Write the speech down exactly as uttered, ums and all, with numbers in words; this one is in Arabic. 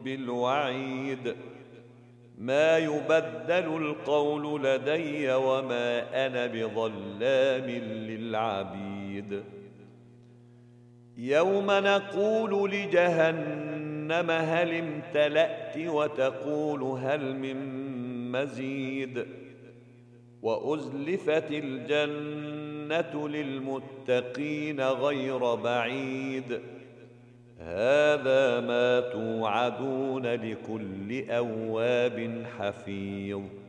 بالوعيد ما يبدل القول لدي وما أنا بظلام للعبيد يوم نقول لجهنم هل امتلأت وتقول هل من مزيد وأزلفت الجنة للمتقين غير بعيد هذا ما توعدون لكل أواب حفيظ